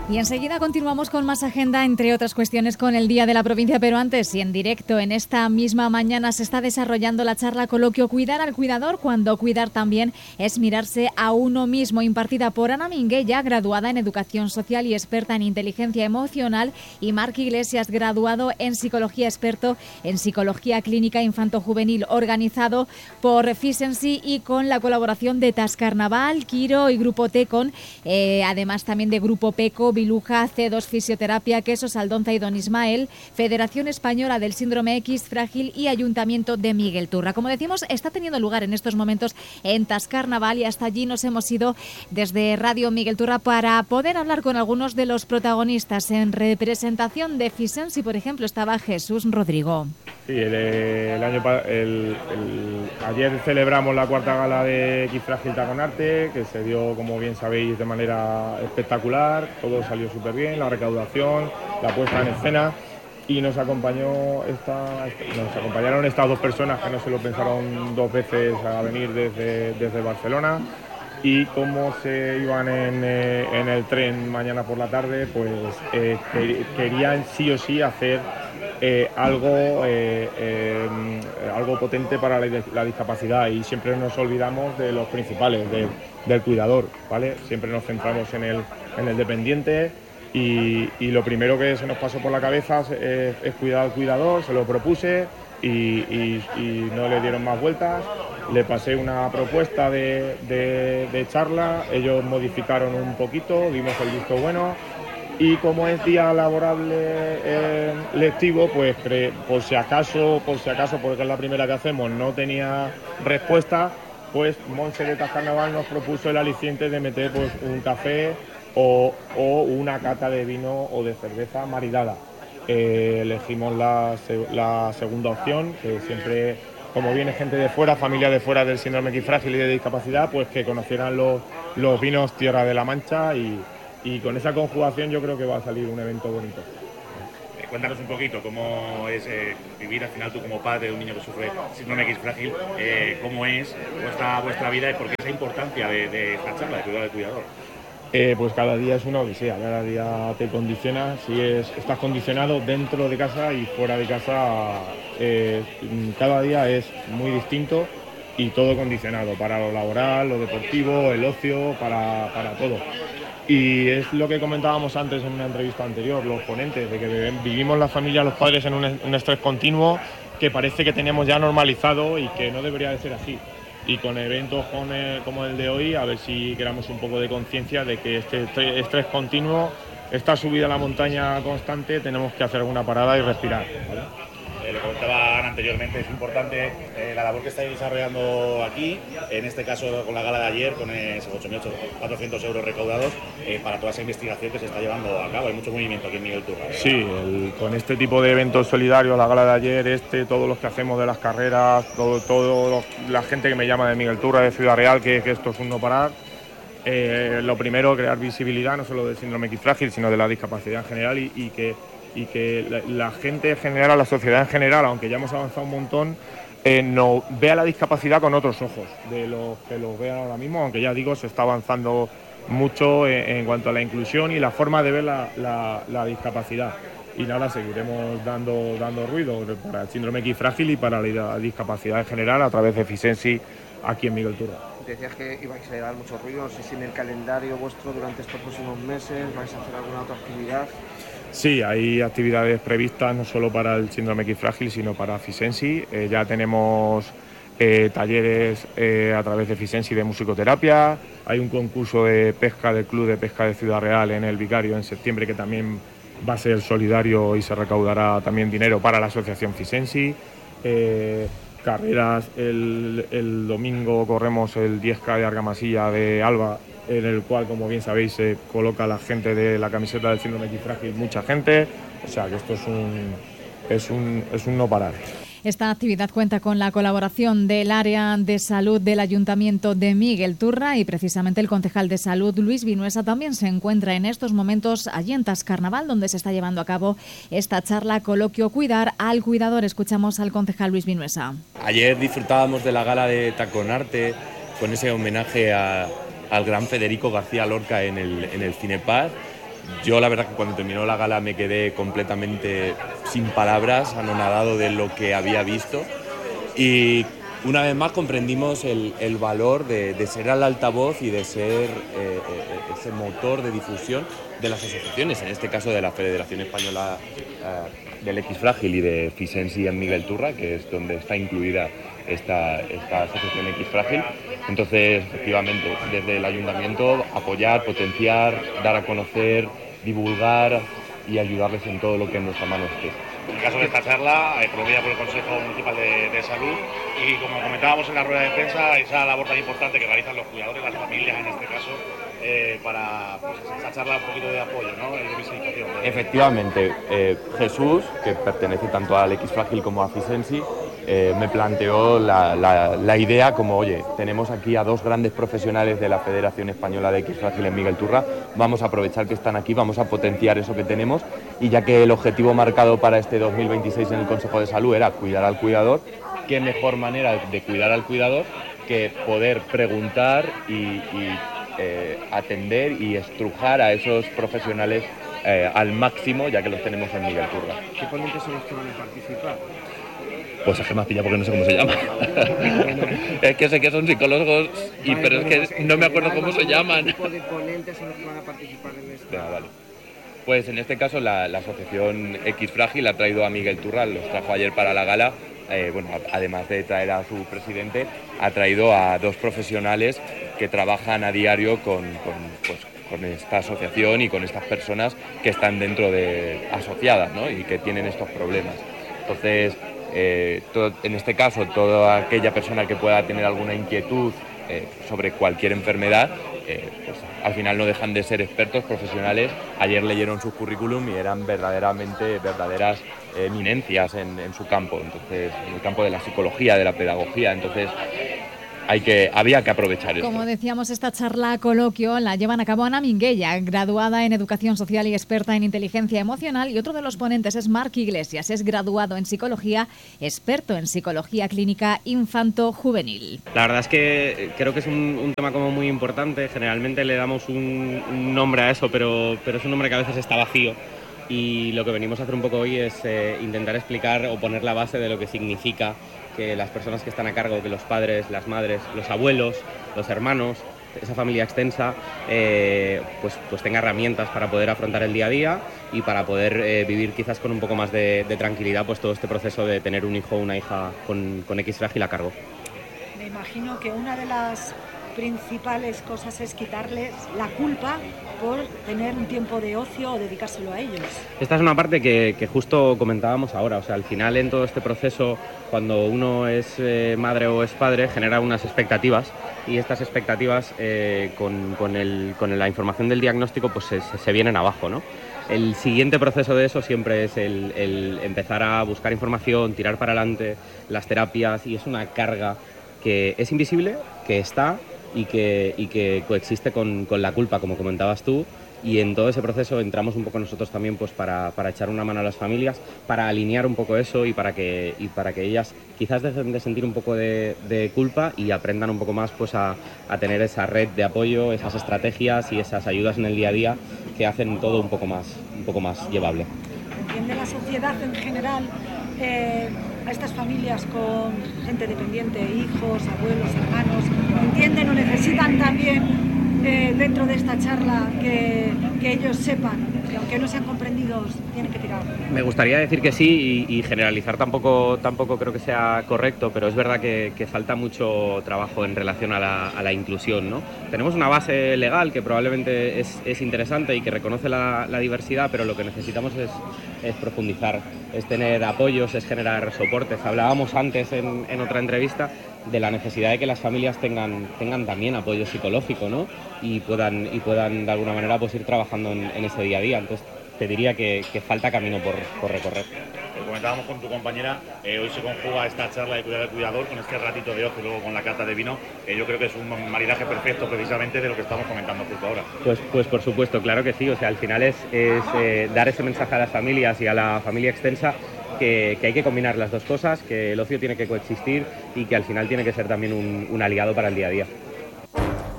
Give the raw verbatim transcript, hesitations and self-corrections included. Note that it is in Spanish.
Y enseguida continuamos con más agenda, entre otras cuestiones, con el Día de la Provincia, pero antes y en directo, en esta misma mañana se está desarrollando la charla coloquio Cuidar al Cuidador, cuando cuidar también es mirarse a uno mismo, impartida por Ana Minguella, graduada en Educación Social y experta en Inteligencia Emocional, y Marc Iglesias, graduado en Psicología, experto en Psicología Clínica Infanto-Juvenil, organizado por Fisensi y con la colaboración de Tascarnaval, Quiro y Grupo Tecon, eh, además también de Grupo Peco, Biluja, C dos Fisioterapia, Quesos Aldonza y Don Ismael, Federación Española del Síndrome X Frágil y Ayuntamiento de Miguel Turra. Como decimos, está teniendo lugar en estos momentos en Tascarnaval y hasta allí nos hemos ido desde Radio Miguel Turra para poder hablar con algunos de los protagonistas. En representación de Fisensi, por ejemplo, estaba Jesús Rodrigo. Sí, el, el año el, el, ayer celebramos la cuarta gala de X Frágil Taconarte, que se dio, como bien sabéis, de manera espectacular. Todo salió súper bien, la recaudación, la puesta en escena, y nos acompañó esta, nos acompañaron estas dos personas que no se lo pensaron dos veces a venir desde, desde Barcelona. Y como se iban en, eh, en el tren mañana por la tarde, pues eh, querían sí o sí hacer eh, algo, eh, eh, algo potente para la, la discapacidad, y siempre nos olvidamos de los principales, de, del cuidador, ¿vale? Siempre nos centramos en el, en el dependiente, y, y lo primero que se nos pasó por la cabeza es, es cuidar al cuidador. Se lo propuse y, y, y no le dieron más vueltas. Le pasé una propuesta de, de, de charla, ellos modificaron un poquito, dimos el visto bueno, y como es día laborable eh, lectivo, pues por si acaso, por si acaso, porque es la primera que hacemos, no tenía respuesta, pues Monse de Tascarnaval nos propuso el aliciente de meter pues un café o, o una cata de vino o de cerveza maridada. Eh, elegimos la, la segunda opción, que siempre, como viene gente de fuera, familia de fuera del síndrome X Frágil y de discapacidad, pues que conocieran los, los vinos Tierra de la Mancha, y, y con esa conjugación yo creo que va a salir un evento bonito. Eh, cuéntanos un poquito cómo es eh, vivir al final tú como padre de un niño que sufre síndrome X Frágil, eh, cómo es vuestra, vuestra vida y por qué esa importancia de, de esta charla de cuidar al cuidador. Eh, pues cada día es una odisea, cada día te condiciona. Si es, estás condicionado dentro de casa y fuera de casa, eh, cada día es muy distinto y todo condicionado para lo laboral, lo deportivo, el ocio, para, para todo. Y es lo que comentábamos antes en una entrevista anterior, los ponentes, de que vivimos la familia, los padres, en un, un estrés continuo que parece que tenemos ya normalizado y que no debería de ser así. Y con eventos con el, como el de hoy, a ver si creamos un poco de conciencia de que este estrés continuo, esta subida a la montaña constante, tenemos que hacer alguna parada y respirar, ¿vale? Eh, lo comentaban anteriormente, es importante eh, la labor que estáis desarrollando aquí, en este caso con la gala de ayer, con esos ocho mil cuatrocientos euros recaudados, eh, para toda esa investigación que se está llevando a cabo. Hay mucho movimiento aquí en Miguel Turra, ¿verdad? Sí, el, con este tipo de eventos solidarios, la gala de ayer, este, todos los que hacemos de las carreras, todo, todo la gente que me llama de Miguel Turra, de Ciudad Real, que, que esto es un no parar. Eh, lo primero, crear visibilidad, no solo del síndrome X Frágil, sino de la discapacidad en general, y, y que y que la, la gente en general, la sociedad en general, aunque ya hemos avanzado un montón, eh, no vea la discapacidad con otros ojos de los que lo vean ahora mismo, aunque ya digo, se está avanzando mucho en, en cuanto a la inclusión y la forma de ver la, la, la discapacidad. Y nada, seguiremos dando, dando ruido para el síndrome X Frágil y para la discapacidad en general a través de Fisensi aquí en Miguel Turra. Decías que ibais a dar mucho ruido, no sé si en el calendario vuestro durante estos próximos meses vais a hacer alguna otra actividad. Sí, hay actividades previstas no solo para el síndrome X Frágil, sino para Fisensi. Eh, ya tenemos eh, talleres eh, a través de Fisensi de musicoterapia. Hay un concurso de pesca del Club de Pesca de Ciudad Real en el Vicario en septiembre, que también va a ser solidario y se recaudará también dinero para la asociación Fisensi. Eh, carreras, el, el domingo corremos el diez K de Argamasilla de Alba, en el cual, como bien sabéis, se coloca la gente de la camiseta del síndrome X Frágil, mucha gente, o sea que esto es un, es un, es un no parar. Esta actividad cuenta con la colaboración del área de salud del Ayuntamiento de Miguel Turra, y precisamente el concejal de salud, Luis Vinuesa, también se encuentra en estos momentos allí en Tascarnaval, donde se está llevando a cabo esta charla coloquio Cuidar al Cuidador. Escuchamos al concejal Luis Vinuesa. Ayer disfrutábamos de la gala de Taconarte con ese homenaje a, al gran Federico García Lorca en el, en el Cinepaz. yo la verdad que cuando terminó la gala me quedé completamente sin palabras, anonadado de lo que había visto, y una vez más comprendimos el, el valor de, de ser el altavoz y de ser eh, ese motor de difusión de las asociaciones, en este caso de la Federación Española eh, del X Frágil y de Fisensi en Miguel Turra, que es donde está incluida esta, esta asociación X Frágil. Entonces, efectivamente, desde el ayuntamiento apoyar, potenciar, dar a conocer, divulgar y ayudarles en todo lo que en nuestra mano esté. En el caso de esta charla, eh, promovida por el Consejo Municipal de, de Salud, y como comentábamos en la rueda de prensa, esa labor tan importante que realizan los cuidadores, las familias en este caso, eh, para pues, esa charla un poquito de apoyo, ¿no? Y de visibilización. De... Efectivamente, eh, Jesús, que pertenece tanto al X Frágil como a Fisensi, eh, me planteó la, la, la idea como, oye, tenemos aquí a dos grandes profesionales de la Federación Española de X Frágil en Miguel Turra, vamos a aprovechar que están aquí, vamos a potenciar eso que tenemos, y ya que el objetivo marcado para este dos mil veintiséis en el Consejo de Salud era cuidar al cuidador, qué mejor manera de cuidar al cuidador que poder preguntar y, y eh, atender y estrujar a esos profesionales eh, al máximo, ya que los tenemos en Miguel Turra. ¿Qué ponentes son los que van a participar? Pues es que me has pillado porque no sé cómo se llama. Es que sé que son psicólogos, y, Vale, pero bueno, es que pues, no me acuerdo general, cómo se llaman. ¿Qué tipo de ponentes son los que van a participar en esta? Venga, vale. Pues en este caso la, la asociación X Frágil ha traído a Miguel Turra, los trajo ayer para la gala. Eh, bueno, además de traer a su presidente, ha traído a dos profesionales que trabajan a diario con, con, pues, con esta asociación y con estas personas que están dentro de asociadas, ¿no? Y que tienen estos problemas. Entonces, eh, todo, en este caso, toda aquella persona que pueda tener alguna inquietud eh, sobre cualquier enfermedad, eh, pues, al final no dejan de ser expertos profesionales. Ayer leyeron su currículum y eran verdaderamente verdaderas eminencias en, en su campo, entonces, en el campo de la psicología, de la pedagogía. Entonces, hay que, había que aprovechar esto. Como decíamos, esta charla coloquio la llevan a cabo Ana Minguella, graduada en Educación Social y experta en Inteligencia Emocional, y otro de los ponentes es Marc Iglesias, es graduado en Psicología, experto en Psicología Clínica Infanto-Juvenil. La verdad es que creo que es un, un tema como muy importante. Generalmente le damos un, un nombre a eso, pero, pero es un nombre que a veces está vacío. Y lo que venimos a hacer un poco hoy es eh, intentar explicar o poner la base de lo que significa que las personas que están a cargo, que los padres, las madres, los abuelos, los hermanos, esa familia extensa, eh, pues, pues tenga herramientas para poder afrontar el día a día y para poder eh, vivir quizás con un poco más de, de tranquilidad pues todo este proceso de tener un hijo o una hija con, con X Frágil a cargo. Me imagino que una de las principales cosas es quitarles la culpa por tener un tiempo de ocio o dedicárselo a ellos. Esta es una parte que, que justo comentábamos ahora, o sea, al final en todo este proceso, cuando uno es eh, madre o es padre, genera unas expectativas, y estas expectativas eh, con, con, el, con la información del diagnóstico pues se, se vienen abajo, ¿no? El siguiente proceso de eso siempre es el, el empezar a buscar información, tirar para adelante las terapias, y es una carga que es invisible, que está y que, y que coexiste con, con la culpa, como comentabas tú, y en todo ese proceso entramos un poco nosotros también pues para, para echar una mano a las familias, para alinear un poco eso y para que, y para que ellas quizás dejen de sentir un poco de, de culpa y aprendan un poco más pues a, a tener esa red de apoyo, esas estrategias y esas ayudas en el día a día que hacen todo un poco más, un poco más llevable. ¿Entiende la sociedad en general eh, a estas familias con gente dependiente, hijos, abuelos, hermanos? ¿Entienden o necesitan también eh, dentro de esta charla que, que ellos sepan que aunque no sean comprendidos tienen que tirar? Me gustaría decir que sí, y, y generalizar tampoco, tampoco creo que sea correcto, pero es verdad que, que falta mucho trabajo en relación a la, a la inclusión, ¿no? Tenemos una base legal que probablemente es, es interesante y que reconoce la, la diversidad, pero lo que necesitamos es, es profundizar, es tener apoyos, es generar soportes. Hablábamos antes en, en otra entrevista de la necesidad de que las familias tengan, tengan también apoyo psicológico, ¿no? Y puedan, y puedan de alguna manera pues ir trabajando en, en ese día a día. Entonces te diría que, que falta camino por, por recorrer. Lo comentábamos con tu compañera, eh, hoy se conjuga esta charla de cuidar al cuidador con este ratito de ocio y luego con la cata de vino. Eh, yo creo que es un maridaje perfecto precisamente de lo que estamos comentando justo ahora. Pues, pues por supuesto, claro que sí. O sea, al final es, es eh, dar ese mensaje a las familias y a la familia extensa que, que hay que combinar las dos cosas, que el ocio tiene que coexistir y que al final tiene que ser también un, un aliado para el día a día.